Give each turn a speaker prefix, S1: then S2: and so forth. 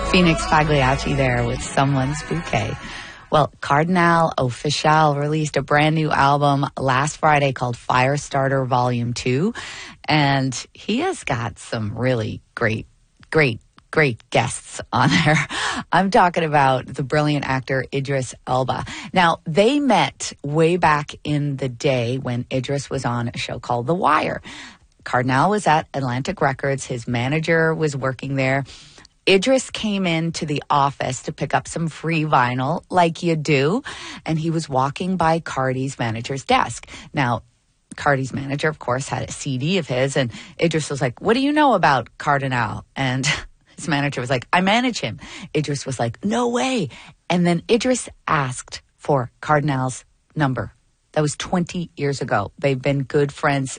S1: Phoenix Pagliacci there with Someone's Bouquet. Well, Cardinal Offishall released a brand new album last Friday called Firestarter Volume 2. And he has got some really great guests on there. I'm talking about the brilliant actor Idris Elba. Now, they met way back in the day when Idris was on a show called The Wire. Cardinal was at Atlantic Records. His manager was working there. Idris came into the office to pick up some free vinyl, like you do, and he was walking by Cardi's manager's desk. Now, Cardi's manager, of course, had a CD of his, and Idris was like, "What do you know about Cardinal?" And his manager was like, "I manage him." Idris was like, "No way." And then Idris asked for Cardinal's number. That was 20 years ago. They've been good friends